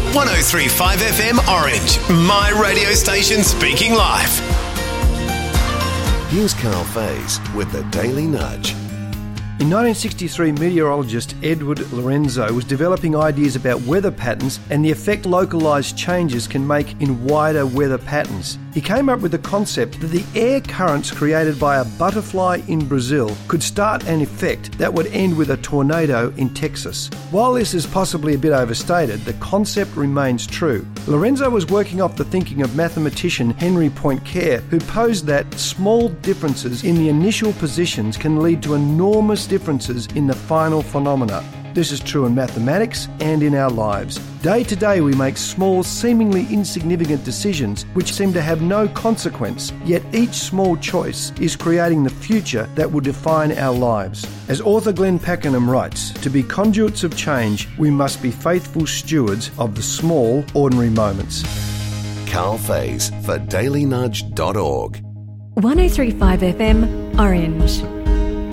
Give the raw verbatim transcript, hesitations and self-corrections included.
one oh three point five F M Orange, my radio station speaking live. Here's Carl Faze with the Daily Nudge. In nineteen sixty-three, meteorologist Edward Lorenzo was developing ideas about weather patterns and the effect localised changes can make in wider weather patterns. He came up with the concept that the air currents created by a butterfly in Brazil could start an effect that would end with a tornado in Texas. While this is possibly a bit overstated, the concept remains true. Lorenzo was working off the thinking of mathematician Henry Poincaré, who posed that small differences in the initial positions can lead to enormous differences in the final phenomena. This is true in mathematics and in our lives. Day to day we make small, seemingly insignificant decisions which seem to have no consequence, yet each small choice is creating the future that will define our lives. As author Glenn Pakenham writes, to be conduits of change, we must be faithful stewards of the small, ordinary moments. Carl Faze for daily nudge dot org. one oh three point five F M Orange.